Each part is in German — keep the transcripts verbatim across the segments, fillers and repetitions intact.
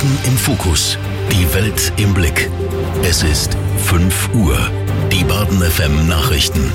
Baden im Fokus. Die Welt im Blick. Es ist fünf Uhr. Die Baden F M Nachrichten.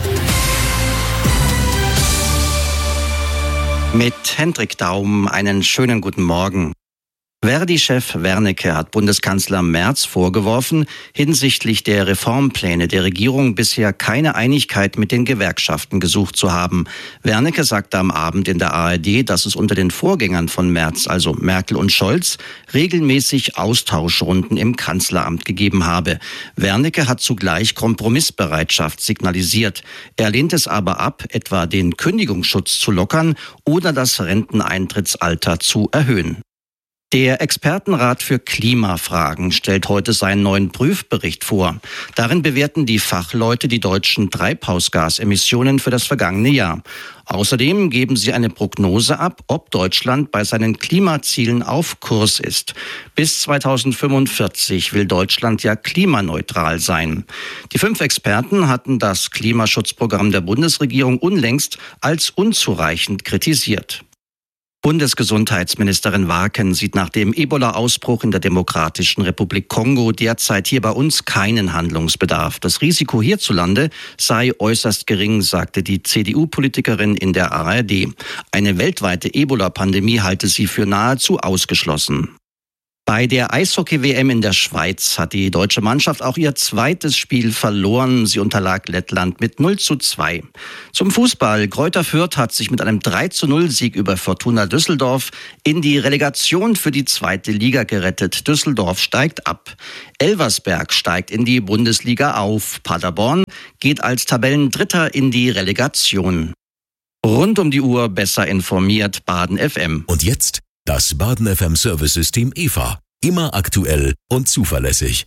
Mit Hendrik Daum einen schönen guten Morgen. Verdi-Chef Wernicke hat Bundeskanzler Merz vorgeworfen, hinsichtlich der Reformpläne der Regierung bisher keine Einigkeit mit den Gewerkschaften gesucht zu haben. Wernicke sagte am Abend in der A R D, dass es unter den Vorgängern von Merz, also Merkel und Scholz, regelmäßig Austauschrunden im Kanzleramt gegeben habe. Wernicke hat zugleich Kompromissbereitschaft signalisiert. Er lehnt es aber ab, etwa den Kündigungsschutz zu lockern oder das Renteneintrittsalter zu erhöhen. Der Expertenrat für Klimafragen stellt heute seinen neuen Prüfbericht vor. Darin bewerten die Fachleute die deutschen Treibhausgasemissionen für das vergangene Jahr. Außerdem geben sie eine Prognose ab, ob Deutschland bei seinen Klimazielen auf Kurs ist. Bis zweitausendfünfundvierzig will Deutschland ja klimaneutral sein. Die fünf Experten hatten das Klimaschutzprogramm der Bundesregierung unlängst als unzureichend kritisiert. Bundesgesundheitsministerin Warken sieht nach dem Ebola-Ausbruch in der Demokratischen Republik Kongo derzeit hier bei uns keinen Handlungsbedarf. Das Risiko hierzulande sei äußerst gering, sagte die C D U-Politikerin in der A R D. Eine weltweite Ebola-Pandemie halte sie für nahezu ausgeschlossen. Bei der Eishockey-W M in der Schweiz hat die deutsche Mannschaft auch ihr zweites Spiel verloren. Sie unterlag Lettland mit null zu zwei. Zum Fußball. Greuther Fürth hat sich mit einem drei zu null Sieg über Fortuna Düsseldorf in die Relegation für die zweite Liga gerettet. Düsseldorf steigt ab. Elversberg steigt in die Bundesliga auf. Paderborn geht als Tabellendritter in die Relegation. Rund um die Uhr besser informiert Baden F M. Und jetzt das Baden F M Service-System E V A. Immer aktuell und zuverlässig.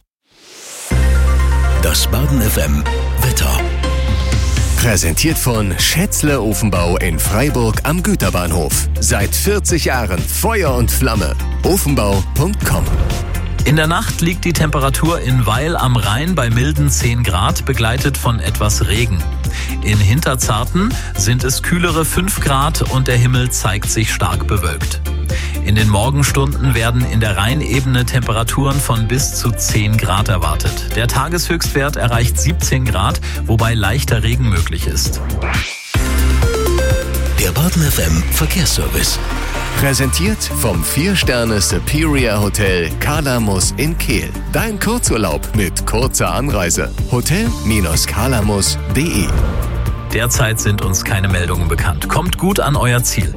Das Baden F M Wetter. Präsentiert von Schätzle Ofenbau in Freiburg am Güterbahnhof. Seit vierzig Jahren Feuer und Flamme. ofenbau punkt com. In der Nacht liegt die Temperatur in Weil am Rhein bei milden zehn Grad, begleitet von etwas Regen. In Hinterzarten sind es kühlere fünf Grad und der Himmel zeigt sich stark bewölkt. In den Morgenstunden werden in der Rheinebene Temperaturen von bis zu zehn Grad erwartet. Der Tageshöchstwert erreicht siebzehn Grad, wobei leichter Regen möglich ist. Der Baden F M Verkehrsservice. Präsentiert vom vier Sterne Superior Hotel Kalamus in Kehl. Dein Kurzurlaub mit kurzer Anreise. hotel Kalamus punkt de. Derzeit sind uns keine Meldungen bekannt. Kommt gut an euer Ziel.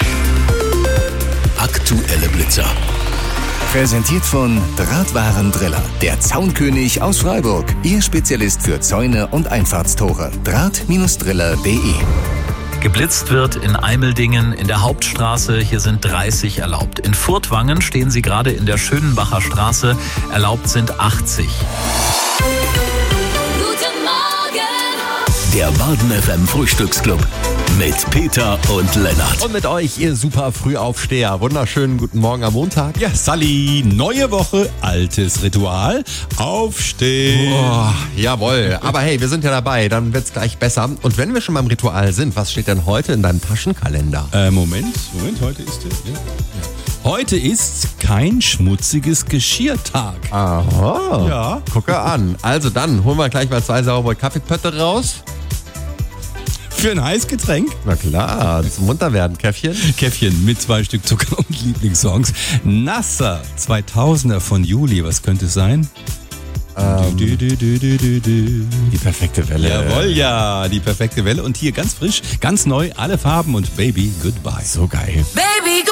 Aktuelle Blitzer. Präsentiert von Drahtwarendriller, der Zaunkönig aus Freiburg. Ihr Spezialist für Zäune und Einfahrtstore. Draht Driller punkt de. Geblitzt wird in Eimeldingen in der Hauptstraße. Hier sind dreißig erlaubt. In Furtwangen stehen Sie gerade in der Schönenbacher Straße. Erlaubt sind achtzig. Guten Morgen! Der Baden F M Frühstücksclub mit Peter und Lennart. Und mit euch, ihr super Frühaufsteher. Wunderschönen guten Morgen am Montag. Ja, Sally, neue Woche, altes Ritual, aufstehen. Oh, jawohl, aber hey, wir sind ja dabei, dann wird's gleich besser. Und wenn wir schon beim Ritual sind, was steht denn heute in deinem Taschenkalender? Äh, Moment, Moment, heute ist der, ja, ja. Heute ist kein schmutziges Geschirrtag. Aha, ja. Gucke an. Also dann holen wir gleich mal zwei saubere Kaffeepötte raus. Für ein Heißgetränk? Na klar, zum Munterwerden, Käffchen. Käffchen mit zwei Stück Zucker und Lieblingssongs. Nasser, zweitausender von Juli, was könnte es sein? Ähm, du, du, du, du, du, du. Die perfekte Welle. Jawohl, ja, die perfekte Welle. Und hier ganz frisch, ganz neu, alle Farben und Baby, Goodbye. So geil. Baby,